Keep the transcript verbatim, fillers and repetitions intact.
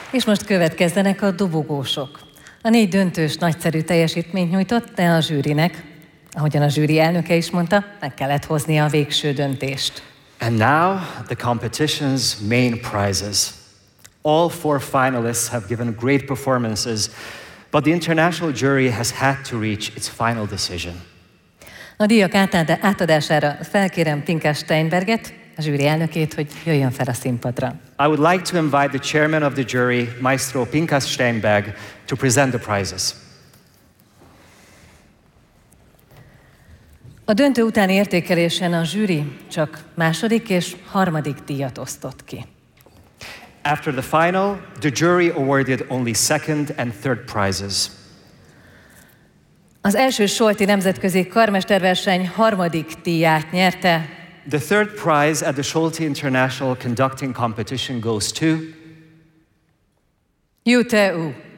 És most következzenek a dobogósok. A négy döntős nagyszerű teljesítményt nyújtott, de a zsűrinek, ahogyan a zsűri elnöke is mondta, meg kellett hoznia a végső döntést. And now the competition's main prizes. All four finalists have given great performances, but the international jury has had to reach its final decision. A díjak átadására felkérem Pinkas Steinberget, a zsűri elnökét, hogy jöjjön fel a színpadra. I would like to invite the chairman of the jury, Maestro Pinkas Steinberg, to present the prizes. A döntő utáni értékelésen a zsűri csak második és harmadik díjat osztott ki. After the final, the jury awarded only second and third prizes. Az első Solti nemzetközi karmesterverseny harmadik díját nyerte. The third prize at the Solti International Conducting Competition goes to Yu Te-u.